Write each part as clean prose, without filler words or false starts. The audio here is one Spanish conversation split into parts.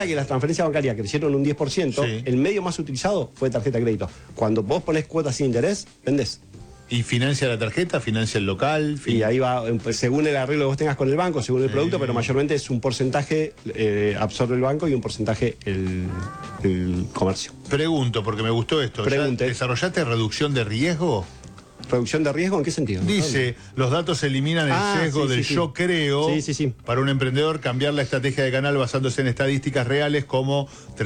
que las transferencias bancarias crecieron un 10%, Sí. el medio más utilizado fue tarjeta de crédito. Cuando vos ponés cuotas sin interés, vendés. ¿Y financia la tarjeta, financia el local? Y ahí va, según el arreglo que vos tengas con el banco, según el producto, pero mayormente es un porcentaje absorbe el banco y un porcentaje el comercio. Pregunto, porque me gustó esto. Pregunte. ¿Ya ¿Desarrollaste reducción de riesgo? ¿Reducción de riesgo en qué sentido? Dice, los datos eliminan el sesgo del yo creo. Sí. Para un emprendedor, cambiar la estrategia de canal basándose en estadísticas reales como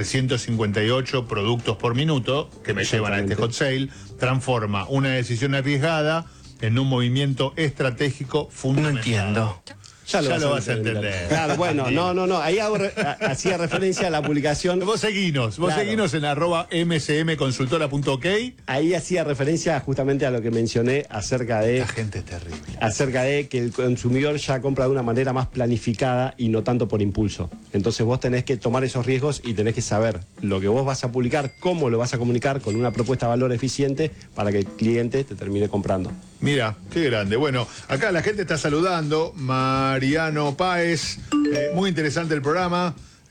358 productos por minuto, que me llevan a este hot sale, transforma una decisión arriesgada en un movimiento estratégico fundamental. No entiendo. Ya lo vas a entender. Claro, bueno, no. Ahí hacía referencia a la publicación. Vos seguinos Claro. en @mcmconsultora.ok. Ahí hacía referencia justamente a lo que mencioné acerca de. La gente es terrible. Acerca de que el consumidor ya compra de una manera más planificada y no tanto por impulso. Entonces vos tenés que tomar esos riesgos y tenés que saber lo que vos vas a publicar, cómo lo vas a comunicar con una propuesta de valor eficiente para que el cliente te termine comprando. Mira, qué grande. Bueno, acá la gente está saludando. Mariano Páez, muy interesante el programa.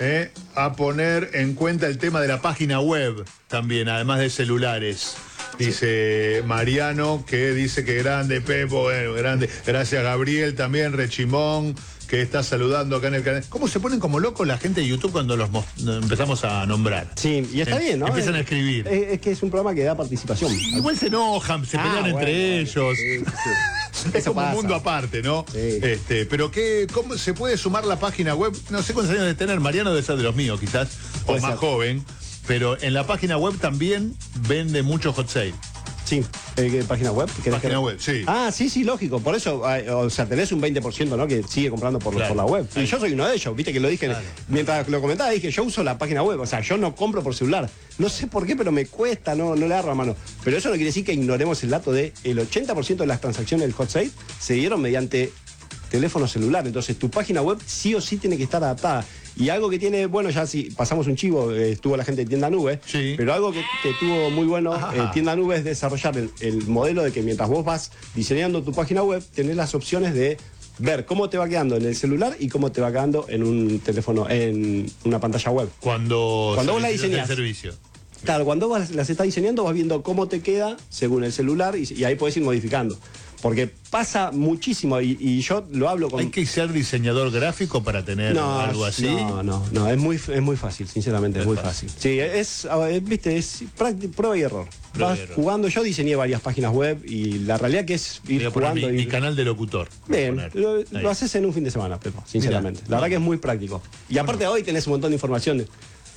A poner en cuenta el tema de la página web también, además de celulares. Dice Mariano, que dice que grande, Pepo, grande. Gracias, Gabriel, también, Rechimón, que está saludando acá en el canal. ¿Cómo se ponen como locos la gente de YouTube cuando los empezamos a nombrar? Sí, y está bien, ¿no? Empiezan a escribir. Es que es un programa que da participación. Igual se enojan, se pelean entre ellos. Sí. Es Eso como pasa. un mundo aparte, ¿no? Sí. Pero ¿cómo se puede sumar la página web? No sé cuántos años de tener, Mariano debe ser de los míos quizás, o Puede más ser. joven, pero en la página web también vende mucho hot sale. Sí, ¿qué página web? Página web, sí. Ah, sí, lógico. Por eso, o sea, tenés un 20%, ¿no? Que sigue comprando por la web. Y yo soy uno de ellos, viste que lo dije. Claro. Mientras lo comentaba, dije, yo uso la página web. O sea, yo no compro por celular. No sé por qué, pero me cuesta, no le agarro a mano. Pero eso no quiere decir que ignoremos el dato de el 80% de las transacciones del hot sale se dieron mediante teléfono celular. Entonces, tu página web sí o sí tiene que estar adaptada. Y algo que tiene, bueno, ya si pasamos un chivo, estuvo la gente de Tienda Nube, Sí. pero algo que tuvo muy bueno Tienda Nube es desarrollar el modelo de que mientras vos vas diseñando tu página web, tenés las opciones de ver cómo te va quedando en el celular y cómo te va quedando en un teléfono, en una pantalla web. Cuando vos la solicitas diseñás. el servicio. Claro, cuando vos las estás diseñando vas viendo cómo te queda según el celular y ahí podés ir modificando. Porque pasa muchísimo y yo lo hablo con... ¿Hay que ser diseñador gráfico para tener algo así? No, es muy fácil, sinceramente, es muy fácil. Sí, viste, es prueba y error. Prueba y Vas error. jugando, yo diseñé varias páginas web y la realidad que es ir Voy a poner jugando. mi canal de locutor. Bien, Voy a poner. lo haces en un fin de semana, Pepo, sinceramente. Mirá. La verdad que es muy práctico. Y aparte de hoy tenés un montón de información.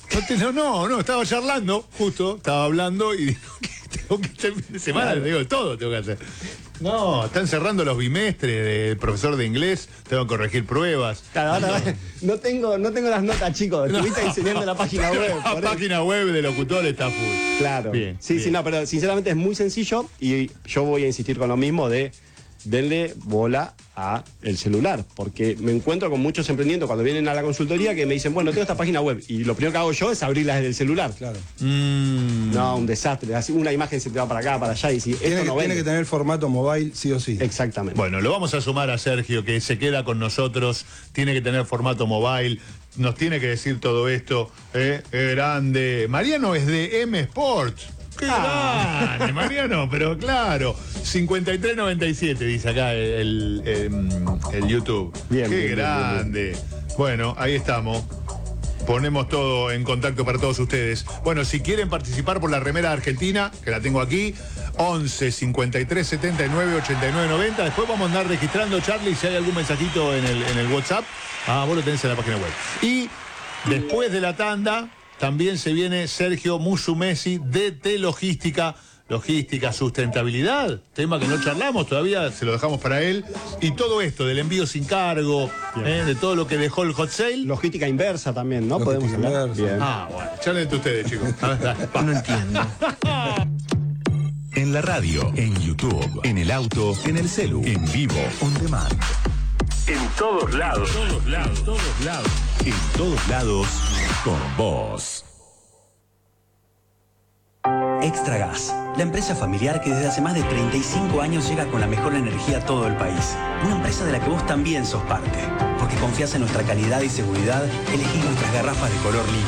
No, estaba charlando, justo, estaba hablando y digo que tengo que este fin de semana, Claro. digo, todo tengo que hacer. No, están cerrando los bimestres del profesor de inglés, tengo que corregir pruebas. Claro, ahora no tengo las notas, chicos. Estuviste diseñando la página web. La por eso. página web de locutor está full. Claro. Bien, Sí, bien. no, pero sinceramente es muy sencillo y yo voy a insistir con lo mismo de denle bola a el celular, porque me encuentro con muchos emprendiendo cuando vienen a la consultoría que me dicen, bueno, tengo esta página web y lo primero que hago yo es abrirla desde el celular. Claro. No, un desastre. Así una imagen se te va para acá, para allá y si esto no Tiene vende. que tener formato mobile sí o sí. Exactamente. Bueno, lo vamos a sumar a Sergio, que se queda con nosotros, tiene que tener formato mobile, nos tiene que decir todo esto. Grande. Mariano es de M Sports. ¡Qué grande, Mariano! Pero claro, 5397 dice acá el YouTube. Bien, ¡Qué bien, grande! Bueno, ahí estamos. Ponemos todo en contacto para todos ustedes. Bueno, si quieren participar por la remera argentina, que la tengo aquí, 11 53 79 89 90. Después vamos a andar registrando, Charlie, si hay algún mensajito en el WhatsApp. Ah, vos lo tenés en la página web. Y después de la tanda, también se viene Sergio Musumesi de T-Logística. Logística, sustentabilidad, tema que no charlamos todavía, se lo dejamos para él. Y todo esto del envío sin cargo, de todo lo que dejó el hot sale. Logística inversa también, ¿no? Logística Podemos hablar. inversa. Bien. Ah, bueno, charlen entre ustedes, chicos. A ver, dale, va. No entiendo. En la radio, en YouTube, en el auto, en el celu, en vivo, on demand. En todos lados. En todos lados, con vos. Extra Gas, la empresa familiar que desde hace más de 35 años llega con la mejor energía a todo el país. Una empresa de la que vos también sos parte. Porque confías en nuestra calidad y seguridad, elegís nuestras garrafas de color líquido.